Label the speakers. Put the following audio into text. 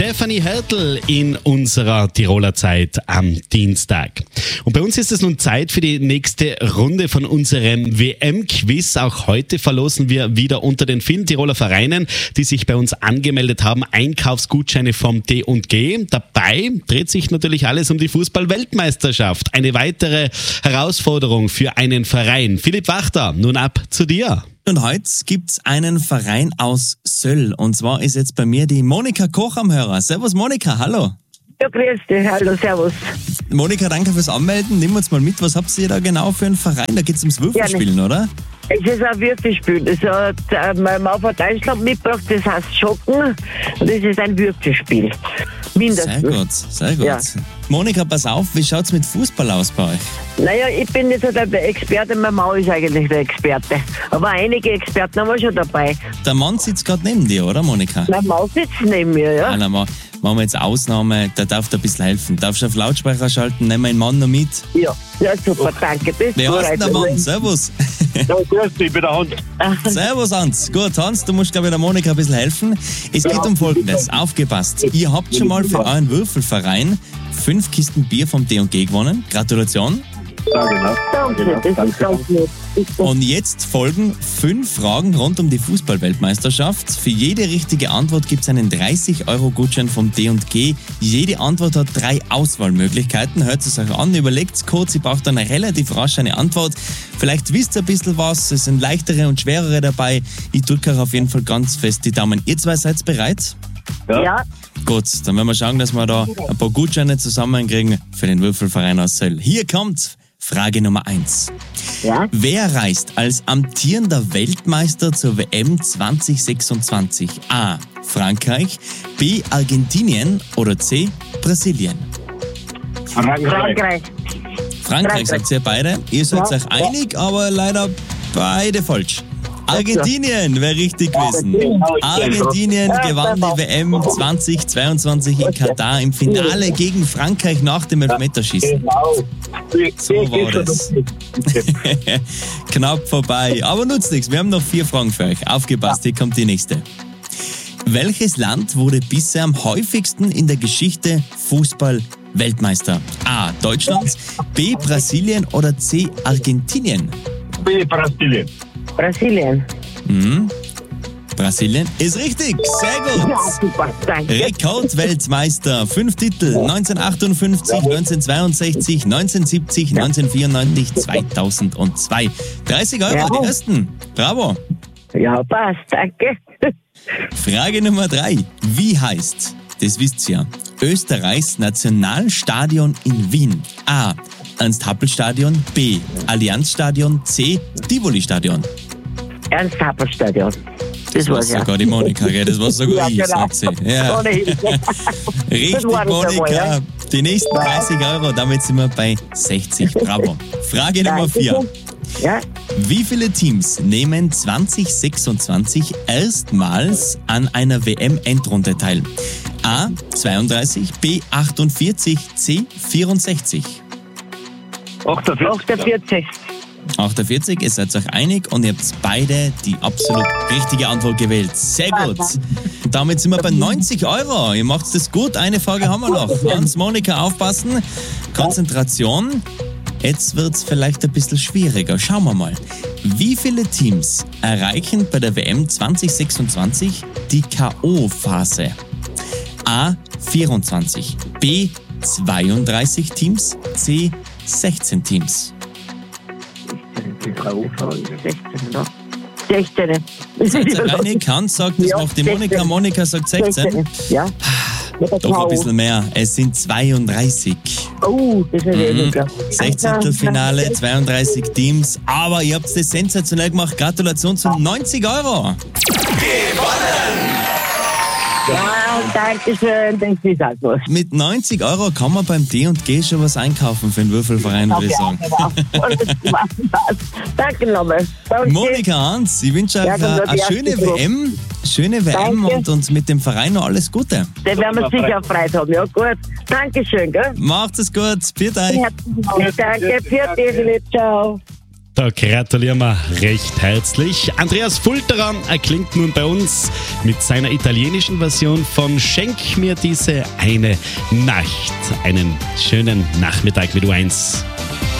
Speaker 1: Stefanie Hertel in unserer Tiroler Zeit am Dienstag. Und bei uns ist es nun Zeit für die nächste Runde von unserem WM-Quiz. Auch heute verlosen wir wieder unter den vielen Tiroler Vereinen, die sich bei uns angemeldet haben, Einkaufsgutscheine vom D&G. Dabei dreht sich natürlich alles um die Fußball-Weltmeisterschaft. Eine weitere Herausforderung für einen Verein. Philipp Wachter, nun ab zu dir.
Speaker 2: Und heute gibt's einen Verein aus Söll. Und zwar ist jetzt bei mir die Monika Koch am Hörer. Servus Monika, hallo.
Speaker 3: Ja, grüß dich, hallo, servus.
Speaker 2: Monika, danke fürs Anmelden. Nehmen wir uns mal mit, was habt ihr da genau für einen Verein? Da geht's ums Würfelspielen, oder?
Speaker 3: Es ist ein Würfelspiel. Das hat mein Mann von Deutschland mitgebracht, das heißt Schocken. Und das ist ein Würfelspiel. Mindestens.
Speaker 2: Sehr gut. Ja. Monika, pass auf, wie schaut's mit Fußball aus bei euch?
Speaker 3: Naja, ich bin nicht so der Experte, mein Mann ist eigentlich der Experte. Aber einige Experten haben wir schon dabei.
Speaker 2: Der Mann sitzt gerade neben dir, oder Monika?
Speaker 3: Mein Mann sitzt neben mir, ja.
Speaker 2: Nein, machen wir jetzt Ausnahme, der darf dir ein bisschen helfen. Darfst du auf Lautsprecher schalten, nehmen wir den Mann noch mit?
Speaker 3: Ja, super, danke.
Speaker 2: Wer heißt denn der Mann? Servus.
Speaker 4: Ja, grüß dich, ich bin der Hans.
Speaker 2: Servus Hans. Gut, Hans, du musst, glaube ich, der Monika ein bisschen helfen. Es geht um Folgendes. Aufgepasst. Ihr habt schon mal für euren Würfelverein 5 Kisten Bier vom D&G gewonnen. Gratulation.
Speaker 4: Ja, genau.
Speaker 3: Danke, das ist ganz nett.
Speaker 2: Und jetzt folgen 5 Fragen rund um die Fußball-Weltmeisterschaft. Für jede richtige Antwort gibt es einen 30-Euro-Gutschein vom D&G. Jede Antwort hat 3 Auswahlmöglichkeiten. Hört es euch an, überlegt kurz. Ihr braucht dann relativ rasch eine Antwort. Vielleicht wisst ihr ein bisschen was. Es sind leichtere und schwerere dabei. Ich drücke euch auf jeden Fall ganz fest die Daumen. Ihr zwei seid bereit?
Speaker 3: Ja.
Speaker 2: Gut, dann werden wir schauen, dass wir da ein paar Gutscheine zusammenkriegen für den Würfelverein aus Söll. Hier kommt Frage Nummer 1.
Speaker 3: Ja.
Speaker 2: Wer reist als amtierender Weltmeister zur WM 2026? A. Frankreich, B. Argentinien oder C. Brasilien?
Speaker 3: Frankreich.
Speaker 2: Frankreich sagt ihr beide. Ihr seid euch einig, aber leider beide falsch. Argentinien wäre richtig gewesen. Argentinien gewann die WM 2022 in Katar im Finale gegen Frankreich nach dem Elfmeterschießen. So war das. Knapp vorbei, aber nutzt nichts. Wir haben noch 4 Fragen für euch. Aufgepasst, hier kommt die nächste. Welches Land wurde bisher am häufigsten in der Geschichte Fußball-Weltmeister? A. Deutschland, B. Brasilien oder C. Argentinien?
Speaker 4: B. Brasilien.
Speaker 3: Brasilien.
Speaker 2: Brasilien ist richtig, sehr gut.
Speaker 3: Ja, super, danke.
Speaker 2: Rekordweltmeister, 5 Titel, 1958, 1962, 1970, 1994, 2002. 30 Euro,
Speaker 3: Ja.
Speaker 2: die ersten. Bravo.
Speaker 3: Ja, passt, danke.
Speaker 2: Frage Nummer 3. Wie heißt, das wisst ihr, Österreichs Nationalstadion in Wien? A. Ernst-Happel-Stadion, B. Allianz-Stadion, C. Tivoli-Stadion.
Speaker 3: Ernst-Happel-Stadion.
Speaker 2: Das war sogar die Monika, gell? Das war sogar ich,
Speaker 3: genau.
Speaker 2: sagt sie. Ja.
Speaker 3: Ohne Hilfe.
Speaker 2: Richtig,
Speaker 3: Das war das
Speaker 2: Monika.
Speaker 3: einmal, ja.
Speaker 2: Die nächsten 30 Euro, damit sind wir bei 60. Bravo. Frage Nummer 4.
Speaker 3: Ja.
Speaker 2: Wie viele Teams nehmen 2026 erstmals an einer WM-Endrunde teil? A. 32, B. 48, C. 64.
Speaker 3: 48.
Speaker 2: 48, ihr seid euch einig und ihr habt beide die absolut richtige Antwort gewählt. Sehr gut. Und damit sind wir bei 90 Euro. Ihr macht das gut. Eine Frage haben wir noch. Hans, Monika, aufpassen. Konzentration. Jetzt wird es vielleicht ein bisschen schwieriger. Schauen wir mal. Wie viele Teams erreichen bei der WM 2026 die K.O.-Phase? A. 24, B. 32 Teams, C. 16 Teams.
Speaker 3: 16.
Speaker 2: Seid ihr einig? Hans sagt, das macht die Monika.
Speaker 3: 16.
Speaker 2: Monika sagt 16.
Speaker 3: Ja.
Speaker 2: Doch ein bisschen mehr. Es sind 32.
Speaker 3: Oh, das ist weniger.
Speaker 2: 16. Finale, 32 Teams. Aber ihr habt es sensationell gemacht. Gratulation zu 90 Euro.
Speaker 3: Ja, danke schön, das ist auch was.
Speaker 2: Mit 90 Euro kann man beim D&G schon was einkaufen für den Würfelverein, würde ich sagen.
Speaker 3: Danke nochmal. Danke.
Speaker 2: Monika, Hans, ich wünsche euch
Speaker 3: Ja, dann wird
Speaker 2: eine
Speaker 3: die
Speaker 2: schöne
Speaker 3: erste
Speaker 2: WM. Schöne WM
Speaker 3: Danke.
Speaker 2: und mit dem Verein noch alles Gute.
Speaker 3: Den werden wir sicher Freude haben. Ja, gut. Dankeschön, gell?
Speaker 2: Macht es gut. Bitte euch.
Speaker 3: Herzlichen Dank. Danke. Für dich, Ciao.
Speaker 1: Da gratulieren wir recht herzlich. Andreas Fulterer erklingt nun bei uns mit seiner italienischen Version von Schenk mir diese eine Nacht. Einen schönen Nachmittag mit U1.